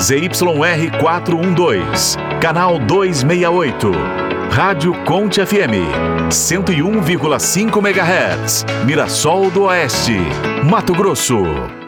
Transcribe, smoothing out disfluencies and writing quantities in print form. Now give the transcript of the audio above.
ZYR 412, canal 268. Rádio Conte FM, 101,5 MHz, Mirassol do Oeste, Mato Grosso.